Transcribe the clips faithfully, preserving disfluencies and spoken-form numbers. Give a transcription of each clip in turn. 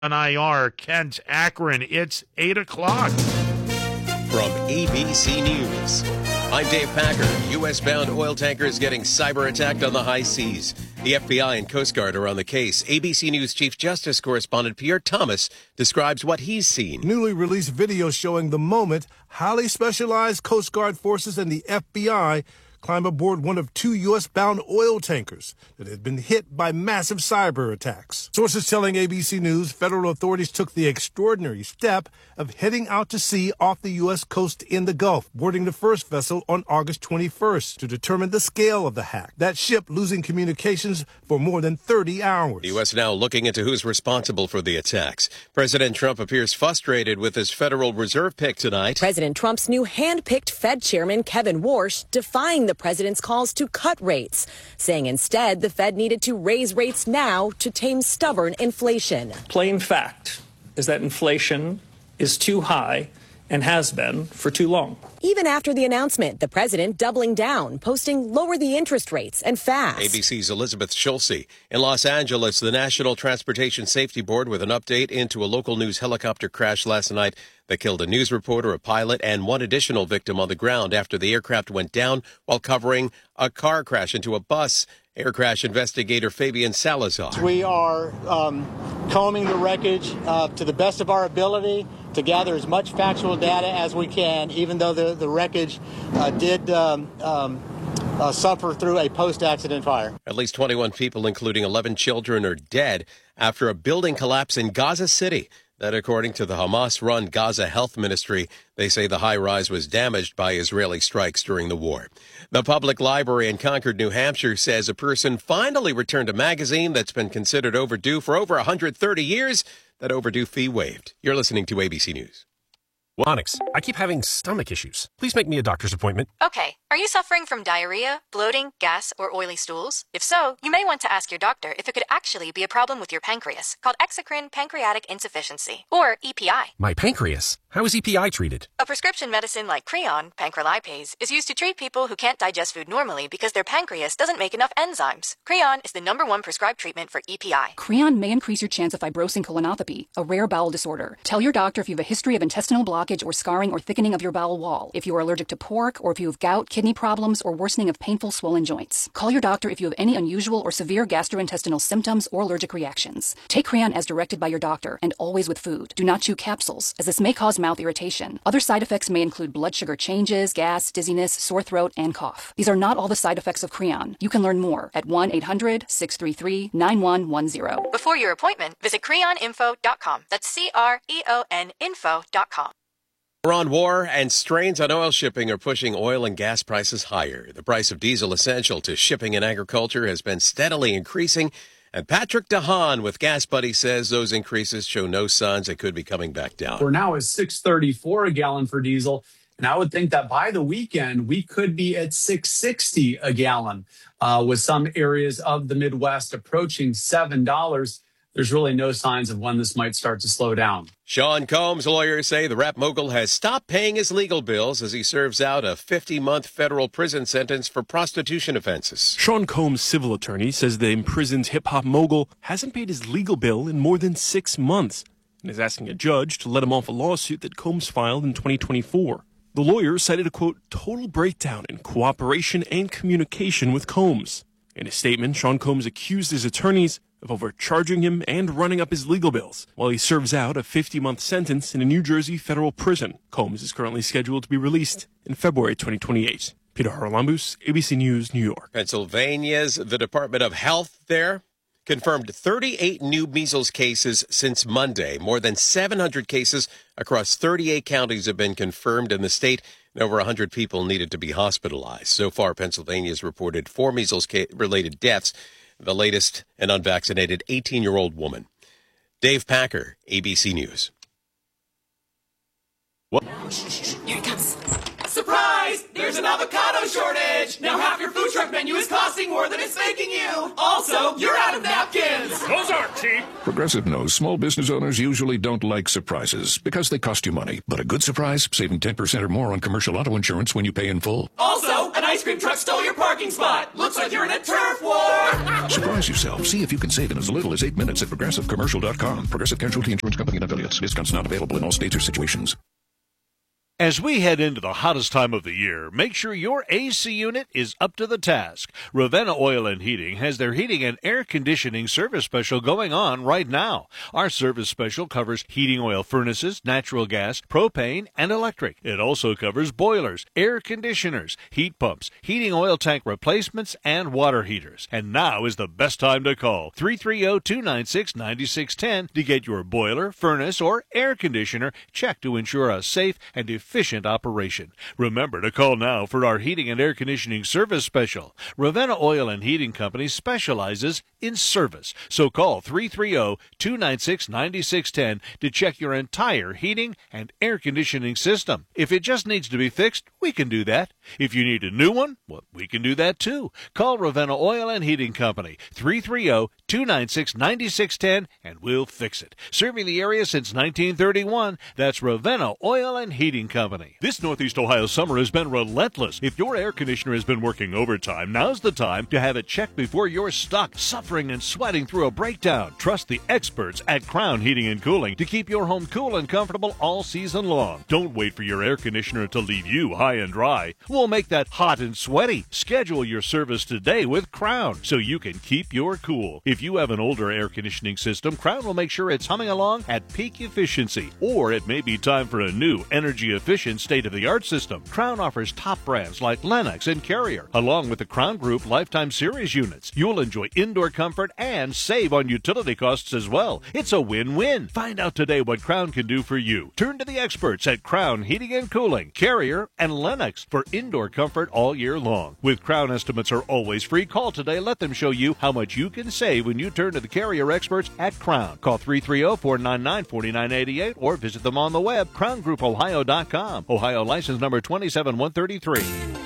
on I R, Kent, Akron. It's eight o'clock. From A B C News, I'm Dave Packer. U S-bound oil tankers getting cyber-attacked on the high seas. The F B I and Coast Guard are on the case. A B C News Chief Justice correspondent Pierre Thomas describes what he's seen. Newly released video showing the moment highly specialized Coast Guard forces and the F B I climb aboard one of two U S-bound oil tankers that had been hit by massive cyber attacks. Sources telling A B C News federal authorities took the extraordinary step of heading out to sea off the U S coast in the Gulf, boarding the first vessel on August twenty-first to determine the scale of the hack. That ship losing communications for more than thirty hours. The U S now looking into who's responsible for the attacks. President Trump appears frustrated with his Federal Reserve pick tonight. President Trump's new hand-picked Fed chairman, Kevin Warsh, defying the president's calls to cut rates, saying instead the Fed needed to raise rates now to tame stubborn inflation. Plain fact is that inflation is too high and has been for too long. Even after the announcement, the president doubling down, posting lower the interest rates and fast. A B C's Elizabeth Schulze. In Los Angeles, the National Transportation Safety Board with an update into a local news helicopter crash last night that killed a news reporter, a pilot, and one additional victim on the ground after the aircraft went down while covering a car crash into a bus. Air crash investigator Fabian Salazar. We are um, combing the wreckage uh, to the best of our ability to gather as much factual data as we can, even though the, the wreckage uh, did um, um, uh, suffer through a post-accident fire. At least twenty-one people, including eleven children, are dead after a building collapse in Gaza City. That, according to the Hamas-run Gaza Health Ministry, they say the high-rise was damaged by Israeli strikes during the war. The public library in Concord, New Hampshire, says a person finally returned a magazine that's been considered overdue for over one hundred thirty years. That overdue fee waived. You're listening to A B C News. Onyx, I keep having stomach issues. Please make me a doctor's appointment. Okay. Are you suffering from diarrhea, bloating, gas, or oily stools? If so, you may want to ask your doctor if it could actually be a problem with your pancreas, called exocrine pancreatic insufficiency, or E P I. My pancreas? How is E P I treated? A prescription medicine like Creon, pancrelipase, is used to treat people who can't digest food normally because their pancreas doesn't make enough enzymes. Creon is the number one prescribed treatment for E P I. Creon may increase your chance of fibrosing colonopathy, a rare bowel disorder. Tell your doctor if you have a history of intestinal blockage or scarring or thickening of your bowel wall, if you are allergic to pork, or if you have gout, kidney problems, or worsening of painful swollen joints. Call your doctor if you have any unusual or severe gastrointestinal symptoms or allergic reactions. Take Creon as directed by your doctor, and always with food. Do not chew capsules, as this may cause mouth irritation. Other side effects may include blood sugar changes, gas, dizziness, sore throat, and cough. These are not all the side effects of Creon. You can learn more at one eight hundred six three three nine one one zero. Before your appointment, visit creon info dot com. That's C R E O N info dot com. Iran war and strains on oil shipping are pushing oil and gas prices higher. The price of diesel essential to shipping and agriculture has been steadily increasing. And Patrick DeHaan with Gas Buddy says those increases show no signs it could be coming back down. We're now at six thirty-four a gallon for diesel. And I would think that by the weekend, we could be at six sixty a gallon, uh, with some areas of the Midwest approaching seven dollars. There's really no signs of when this might start to slow down. Sean Combs' lawyers say the rap mogul has stopped paying his legal bills as he serves out a fifty-month federal prison sentence for prostitution offenses. Sean Combs' civil attorney says the imprisoned hip-hop mogul hasn't paid his legal bill in more than six months and is asking a judge to let him off a lawsuit that Combs filed in twenty twenty-four. The lawyer cited a, quote, total breakdown in cooperation and communication with Combs. In a statement, Sean Combs accused his attorneys of overcharging him and running up his legal bills while he serves out a fifty-month sentence in a New Jersey federal prison. Combs is currently scheduled to be released in February twenty twenty-eight. Peter Haralambous, A B C News, New York. Pennsylvania's the Department of Health there confirmed thirty-eight new measles cases since Monday. More than seven hundred cases across thirty-eight counties have been confirmed in the state, and over one hundred people needed to be hospitalized. So far, Pennsylvania has reported four measles-related deaths, the latest an unvaccinated eighteen-year-old woman. Dave Packer, A B C News. What? Here it comes. Surprise! There's an avocado shortage! Now half your food truck menu is costing more than it's making you! Also, you're out of napkins! Those aren't cheap. Progressive knows small business owners usually don't like surprises because they cost you money. But a good surprise, saving ten percent or more on commercial auto insurance when you pay in full. Also, an ice cream truck stole your parking spot! Looks like you're in a turf war! Surprise yourself. See if you can save in as little as eight minutes at progressive commercial dot com. Progressive Casualty Insurance Company and affiliates. Discounts not available in all states or situations. As we head into the hottest time of the year, make sure your A C unit is up to the task. Ravenna Oil and Heating has their heating and air conditioning service special going on right now. Our service special covers heating oil furnaces, natural gas, propane, and electric. It also covers boilers, air conditioners, heat pumps, heating oil tank replacements, and water heaters. And now is the best time to call three three zero, two nine six, nine six one zero to get your boiler, furnace, or air conditioner checked to ensure a safe and efficient efficient operation. Remember to call now for our heating and air conditioning service special. Ravenna Oil and Heating Company specializes in service. So call three three zero, two nine six, nine six one zero to check your entire heating and air conditioning system. If it just needs to be fixed, we can do that. If you need a new one, well, we can do that too. Call Ravenna Oil and Heating Company, three three zero, two nine six, nine six one zero, and we'll fix it. Serving the area since nineteen thirty-one, that's Ravenna Oil and Heating Company. This Northeast Ohio summer has been relentless. If your air conditioner has been working overtime, now's the time to have it checked before you're stuck, suffering and sweating through a breakdown. Trust the experts at Crown Heating and Cooling to keep your home cool and comfortable all season long. Don't wait for your air conditioner to leave you high and dry. We'll make that hot and sweaty. Schedule your service today with Crown so you can keep your cool. If you have an older air conditioning system, Crown will make sure it's humming along at peak efficiency. Or it may be time for a new energy efficient state-of-the-art system. Crown offers top brands like Lennox and Carrier, along with the Crown Group Lifetime Series units. You'll enjoy indoor comfort and save on utility costs as well. It's a win-win. Find out today what Crown can do for you. Turn to the experts at Crown Heating and Cooling, Carrier, and Lennox for indoor comfort all year long. With Crown estimates are always free, call today. Let them show you how much you can save when you turn to the Carrier experts at Crown. Call three three zero, four nine nine, four nine eight eight or visit them on the web, crown group ohio dot com. Ohio license number two seven one three three.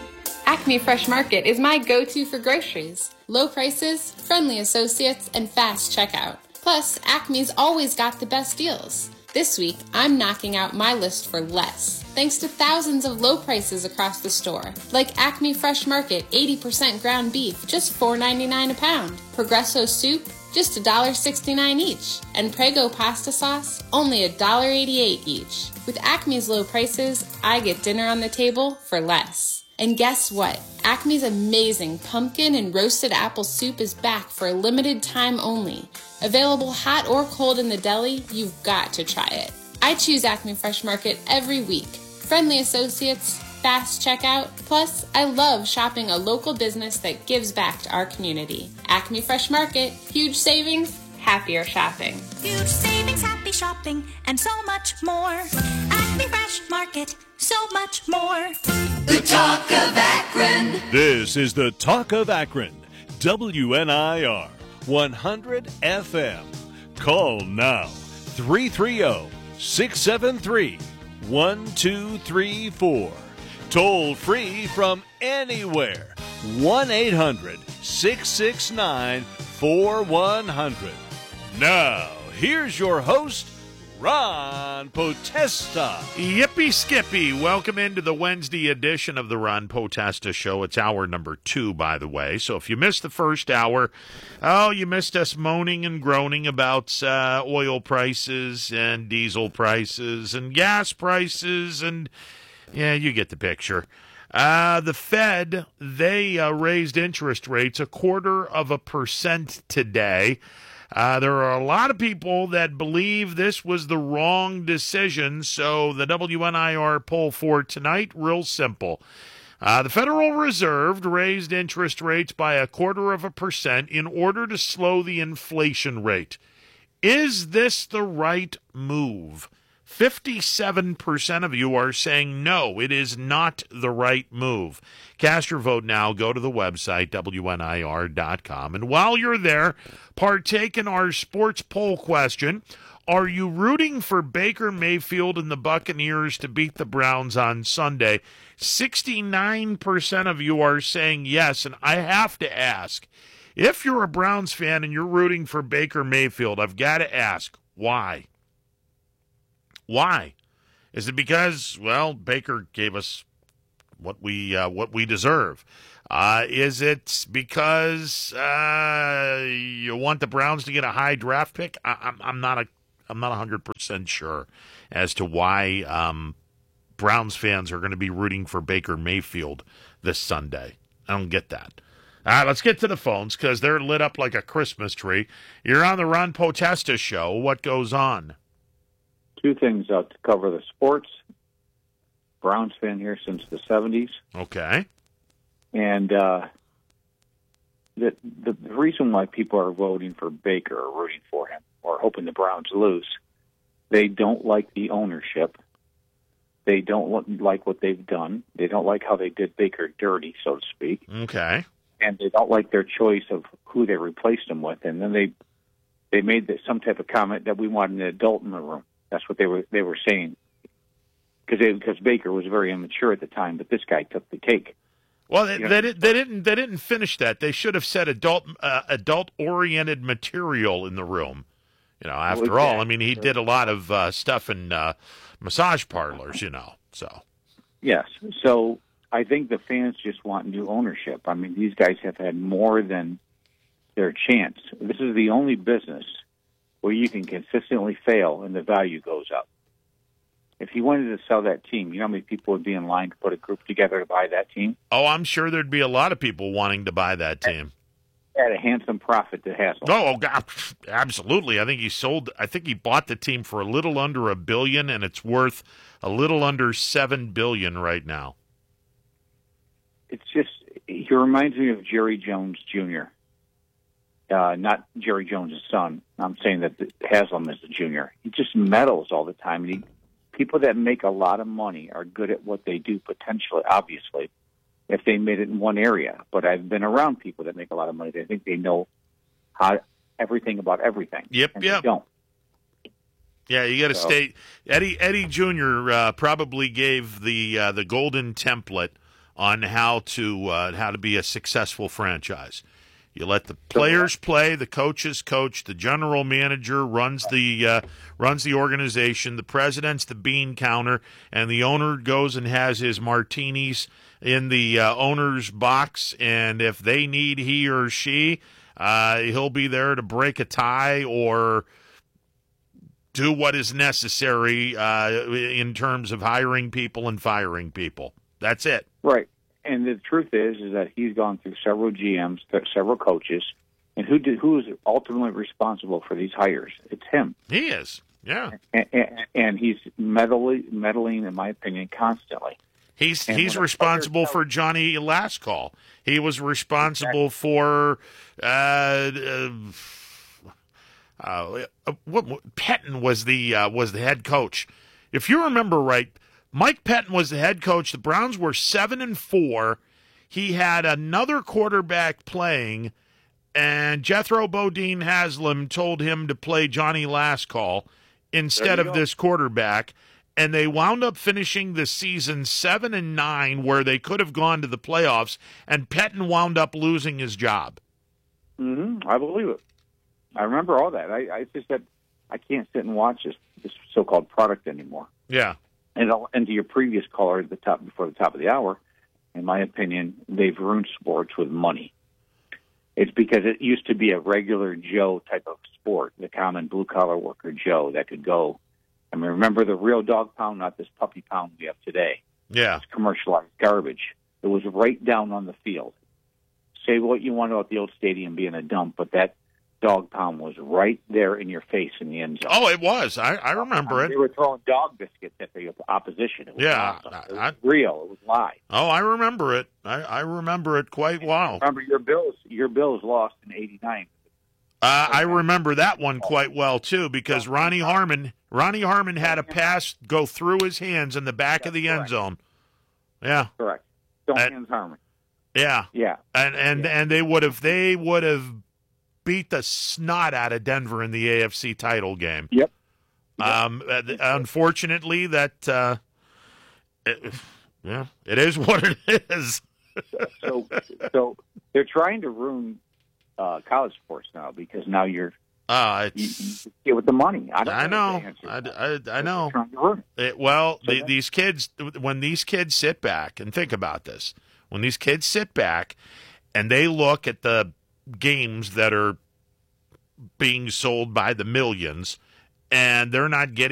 Acme Fresh Market is my go-to for groceries. Low prices, friendly associates, and fast checkout. Plus, Acme's always got the best deals. This week, I'm knocking out my list for less, thanks to thousands of low prices across the store. Like Acme Fresh Market, eighty percent ground beef, just four ninety-nine a pound. Progresso soup, just one dollar sixty-nine each. And Prego pasta sauce, only one dollar eighty-eight each. With Acme's low prices, I get dinner on the table for less. And guess what? Acme's amazing pumpkin and roasted apple soup is back for a limited time only. Available hot or cold in the deli, you've got to try it. I choose Acme Fresh Market every week. Friendly associates, fast checkout, plus I love shopping a local business that gives back to our community. Acme Fresh Market, huge savings, happier shopping. Huge savings, happy shopping, and so much more. Acme Fresh Market, so much more. The Talk of Akron. This is the Talk of Akron. W N I R one hundred F M. Call now. three three zero, six seven three, one two three four. Toll free from anywhere. one eight hundred, six six nine, four one zero zero. Now, here's your host, Ron Potesta. Yippee Skippy. Welcome into the Wednesday edition of the Ron Potesta Show. It's hour number two, by the way. So if you missed the first hour, oh, you missed us moaning and groaning about uh, oil prices and diesel prices and gas prices. And, yeah, you get the picture. Uh, the Fed, they uh, raised interest rates a quarter of a percent today. Uh, there are a lot of people that believe this was the wrong decision, so the W N I R poll for tonight, real simple. Uh, the Federal Reserve raised interest rates by a quarter of a percent in order to slow the inflation rate. Is this the right move? fifty-seven percent of you are saying no, it is not the right move. Cast your vote now. Go to the website, W N I R dot com. And while you're there, partake in our sports poll question. Are you rooting for Baker Mayfield and the Buccaneers to beat the Browns on Sunday? sixty-nine percent of you are saying yes, and I have to ask, if you're a Browns fan and you're rooting for Baker Mayfield, I've got to ask, why? Why? Is it because, well, Baker gave us what we uh, what we deserve? Uh, is it because uh, you want the Browns to get a high draft pick? I, I'm, I'm not a I'm not one hundred percent sure as to why um, Browns fans are going to be rooting for Baker Mayfield this Sunday. I don't get that. All right, let's get to the phones because they're lit up like a Christmas tree. You're on the Ron Potesta Show. What goes on? Two things uh, to cover the sports. Browns fan here since the seventies. Okay. And uh, the, the the reason why people are voting for Baker or rooting for him or hoping the Browns lose, they don't like the ownership. They don't like what they've done. They don't like how they did Baker dirty, so to speak. Okay. And they don't like their choice of who they replaced him with. And then they they made the, some type of comment that we wanted an adult in the room. That's what they were they were saying. Because because Baker was very immature at the time, but this guy took the cake. Well, they, they, did, they didn't. They didn't finish that. They should have said adult, uh, adult-oriented material in the room. You know, after Well, all, I mean, he did a lot of uh, stuff in uh, massage parlors. You know, so yes. So I think the fans just want new ownership. I mean, these guys have had more than their chance. This is the only business where you can consistently fail and the value goes up. If he wanted to sell that team, you know how many people would be in line to put a group together to buy that team? Oh, I'm sure there'd be a lot of people wanting to buy that team. At a handsome profit to Haslam. Oh, God, absolutely. I think he sold, I think he bought the team for a little under a billion, and it's worth a little under seven billion right now. It's just, he reminds me of Jerry Jones Junior Uh, not Jerry Jones' son. I'm saying that Haslam is the junior. He just meddles all the time. And he, people that make a lot of money are good at what they do, potentially, obviously, if they made it in one area. But I've been around people that make a lot of money. They think they know how everything about everything. Yep, and yep. They don't. Yeah, you got to So- stay. Eddie Eddie Junior Uh, probably gave the uh, the golden template on how to uh, how to be a successful franchise. You let the players play, the coaches coach, the general manager runs the uh, runs the organization, the president's the bean counter, and the owner goes and has his martinis in the uh, owner's box. And if they need he or she, uh, he'll be there to break a tie or do what is necessary uh, in terms of hiring people and firing people. That's it. Right. And the truth is, is that he's gone through several G Ms, th- several coaches, and who did, who is ultimately responsible for these hires? It's him. He is, yeah. And, and, and he's meddling, meddling, in my opinion, constantly. He's And he's when a responsible for Johnny Last Call. He was responsible for uh, uh, uh, what, what Pettin was the uh, was the head coach. If you remember right, Mike Pettin was the head coach. The Browns were seven and four. He had another quarterback playing, and Jethro Bodine Haslam told him to play Johnny Last Call instead of go. this quarterback. And they wound up finishing the season seven and nine, where they could have gone to the playoffs. And Pettin wound up losing his job. Mm-hmm. I believe it. I remember all that. I, I just said I can't sit and watch this this so-called product anymore. Yeah. And, I'll- and to your previous caller at the top before the top of the hour, in my opinion, they've ruined sports with money. It's because it used to be a regular Joe type of sport, the common blue-collar worker Joe that could go. I mean, remember the real dog pound, not this puppy pound we have today. Yeah. It's commercialized garbage. It was right down on the field. Say what you want about the old stadium being a dump, but that dog pound was right there in your face in the end zone. Oh, it was. I, I remember I mean, it. They were throwing dog biscuits at the opposition. It was Yeah, awesome. I- It was I- real. It was live. Oh, I remember it. I, I remember it quite well. Remember, your Bills, your Bills lost in eighty-nine. Uh, I remember that one quite well too, because Ronnie Harmon, Ronnie Harmon had a pass go through his hands in the back of the end zone. Yeah, Correct. Don't And- hands Harmon. yeah, Yeah. and and and they would have they would have beat the snot out of Denver in the A F C title game. Yep. Um, uh, unfortunately, that uh, it, yeah, it is what it is. so, so they're trying to ruin uh, college sports now because now you're uh, you, you get with the money. I, don't I know, know I, I, I know. Trying to ruin it. It, well, So the, then- these kids, when these kids sit back and think about this, when these kids sit back and they look at the games that are being sold by the millions, and they're not getting